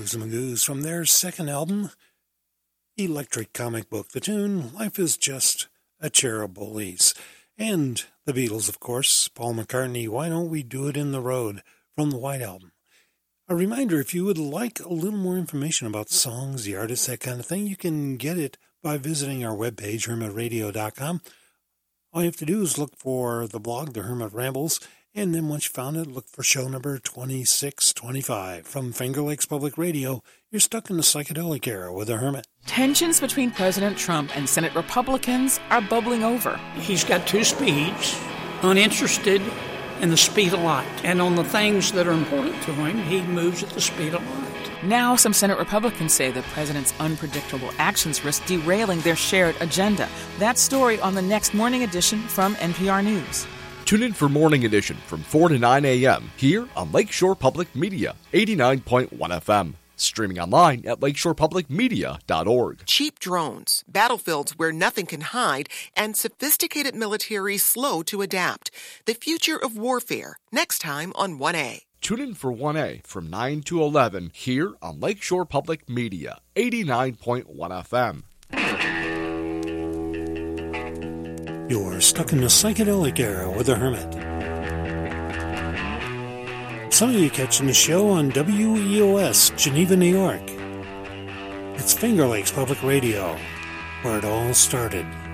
Moogs and Magoos from their second album, Electric Comic Book. The tune, Life is Just a Chair of Bullies. And the Beatles, of course, Paul McCartney, Why Don't We Do It in the Road, from the White Album. A reminder, if you would like a little more information about songs, the artists, that kind of thing, you can get it by visiting our webpage, hermitradio.com. All you have to do is look for the blog, The Hermit Rambles, and then once you found it, look for show number 2625. From Finger Lakes Public Radio, you're stuck in the psychedelic era with the Hermit. Tensions between President Trump and Senate Republicans are bubbling over. He's got two speeds, uninterested in the speed of light. And on the things that are important to him, he moves at the speed of light. Now, some Senate Republicans say the president's unpredictable actions risk derailing their shared agenda. That story on the next Morning Edition from NPR News. Tune in for Morning Edition from 4 to 9 a.m. here on Lakeshore Public Media, 89.1 FM. Streaming online at lakeshorepublicmedia.org. Cheap drones, battlefields where nothing can hide, and sophisticated military slow to adapt. The future of warfare, next time on 1A. Tune in for 1A from 9 to 11 here on Lakeshore Public Media, 89.1 FM. You're stuck in the psychedelic era with the Hermit. Some of you catching the show on WEOS, Geneva, New York. It's Finger Lakes Public Radio, where it all started.